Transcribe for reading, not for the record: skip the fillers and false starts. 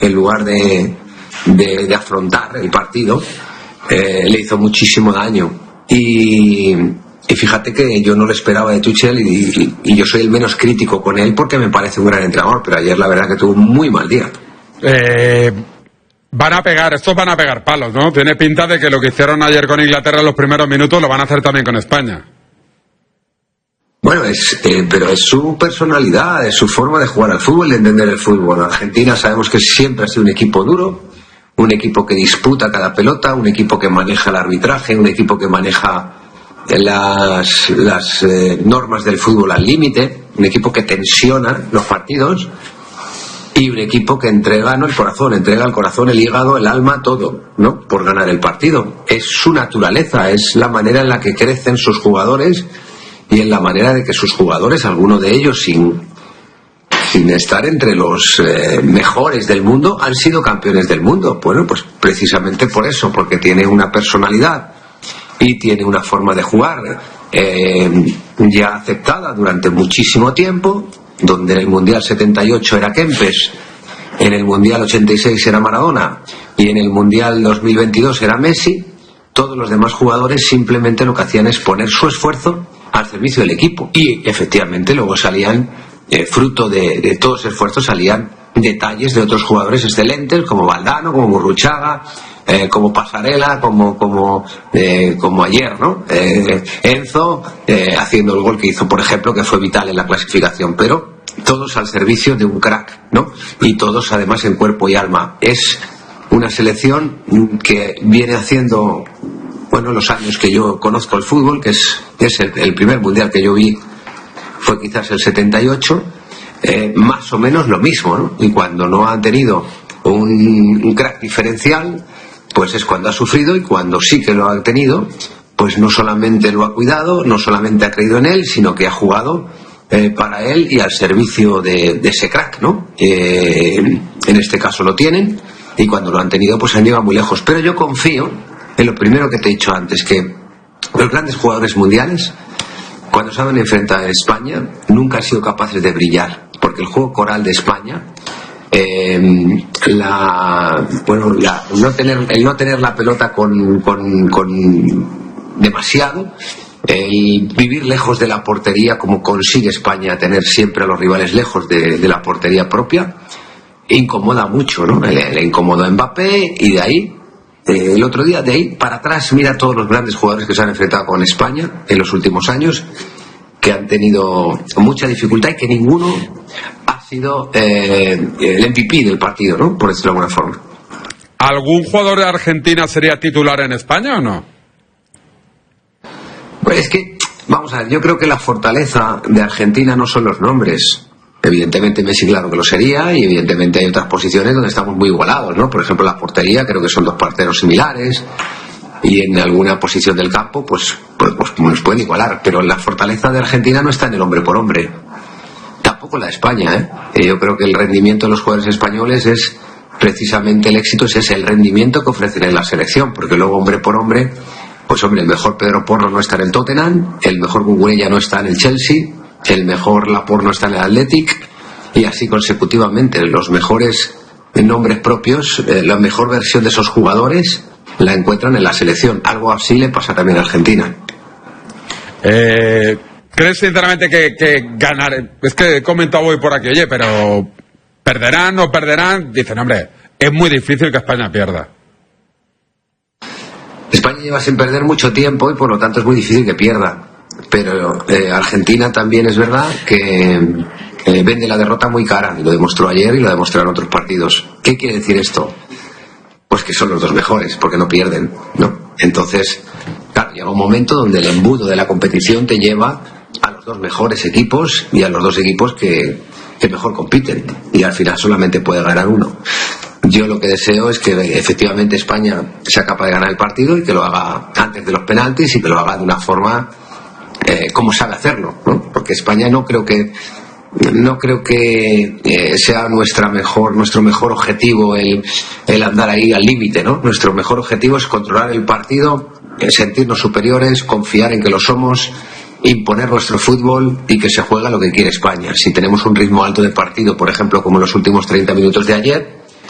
en lugar de afrontar el partido, le hizo muchísimo daño. Y fíjate que yo no lo esperaba de Tuchel y yo soy el menos crítico con él porque me parece un gran entrenador, pero ayer la verdad que tuvo un muy mal día. Estos van a pegar palos, ¿no? Tiene pinta de que lo que hicieron ayer con Inglaterra en los primeros minutos lo van a hacer también con España. Bueno, pero es su personalidad, es su forma de jugar al fútbol, de entender el fútbol. Argentina sabemos que siempre ha sido un equipo duro, un equipo que disputa cada pelota, un equipo que maneja el arbitraje, un equipo que maneja las normas del fútbol al límite, un equipo que tensiona los partidos y un equipo que entrega el corazón, el hígado, el alma, todo, ¿no? Por ganar el partido. Es su naturaleza, es la manera en la que crecen sus jugadores y en la manera de que sus jugadores, algunos de ellos sin estar entre los mejores del mundo, han sido campeones del mundo. Bueno, pues precisamente por eso, porque tiene una personalidad y tiene una forma de jugar ya aceptada durante muchísimo tiempo, donde en el Mundial 78 era Kempes, en el Mundial 86 era Maradona y en el Mundial 2022 era Messi. Todos los demás jugadores simplemente lo que hacían es poner su esfuerzo al servicio del equipo y efectivamente luego salían, fruto de todo ese esfuerzo, salían detalles de otros jugadores excelentes como Valdano, como Gurruchaga, como Pasarela, como ayer, ¿no? Enzo, haciendo el gol que hizo, por ejemplo, que fue vital en la clasificación, pero todos al servicio de un crack, ¿no? Y todos además en cuerpo y alma. Es una selección que viene haciendo, bueno, los años que yo conozco el fútbol, que es el primer mundial que yo vi fue quizás el 78, más o menos lo mismo, ¿no? Y cuando no han tenido un crack diferencial, pues es cuando ha sufrido, y cuando sí que lo ha tenido, pues no solamente lo ha cuidado, no solamente ha creído en él, sino que ha jugado para él y al servicio de ese crack, ¿no? En este caso lo tienen, y cuando lo han tenido pues han llegado muy lejos. Pero yo confío en lo primero que te he dicho antes, que los grandes jugadores mundiales, cuando se han enfrentado a España, nunca han sido capaces de brillar, porque el juego coral de España, el no tener la pelota con demasiado, el vivir lejos de la portería, como consigue España tener siempre a los rivales lejos de la portería propia, incomoda mucho, ¿no? Le incomodó a Mbappé, y de ahí, el otro día, de ahí para atrás, mira todos los grandes jugadores que se han enfrentado con España en los últimos años, que han tenido mucha dificultad y que ninguno ha sido el MVP del partido, ¿no? Por decirlo de alguna forma. ¿Algún jugador de Argentina sería titular en España o no? Pues es que, vamos a ver, yo creo que la fortaleza de Argentina no son los nombres. Evidentemente Messi, claro que lo sería, y evidentemente hay otras posiciones donde estamos muy igualados, ¿no? Por ejemplo, la portería, creo que son dos porteros similares, y en alguna posición del campo pues nos pueden igualar, pero la fortaleza de Argentina no está en el hombre por hombre, tampoco la de España, Yo creo que el rendimiento de los jugadores españoles es precisamente el éxito, es ese, el rendimiento que ofrecen en la selección, porque luego hombre por hombre, pues hombre, el mejor Pedro Porro no está en el Tottenham, el mejor Cucurella no está en el Chelsea, el mejor Laporte no está en el Athletic, y así consecutivamente. Los mejores nombres propios, la mejor versión de esos jugadores la encuentran en la selección. Algo así le pasa también a Argentina. ¿Crees sinceramente que ganar? Es que he comentado hoy por aquí, oye, pero ¿perderán o no perderán? Dicen, hombre, es muy difícil que España pierda. España lleva sin perder mucho tiempo y por lo tanto es muy difícil que pierda. Pero Argentina también es verdad que vende la derrota muy cara, y lo demostró ayer y lo demostraron otros partidos. ¿Qué quiere decir esto? Pues que son los dos mejores, porque no pierden, ¿no? Entonces, claro, llega un momento donde el embudo de la competición te lleva a los dos mejores equipos y a los dos equipos que mejor compiten, y al final solamente puede ganar uno. Yo lo que deseo es que efectivamente España sea capaz de ganar el partido y que lo haga antes de los penaltis y que lo haga de una forma como sabe hacerlo, ¿no? Porque España no creo que sea nuestro mejor objetivo el andar ahí al límite, ¿no? Nuestro mejor objetivo es controlar el partido, sentirnos superiores, confiar en que lo somos, imponer nuestro fútbol y que se juega lo que quiere España. Si tenemos un ritmo alto de partido, por ejemplo, como en los últimos 30 minutos de ayer,